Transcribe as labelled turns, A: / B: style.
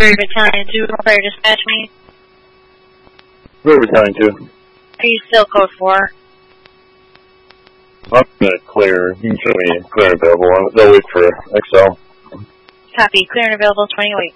A: Missouri Battalion 2, fire dispatch me.
B: Missouri Battalion 2.
A: Are you still code 4?
B: I'm going to clear. You can show me clear and available. They'll wait for XL.
A: Copy. Clear and available 20 wait.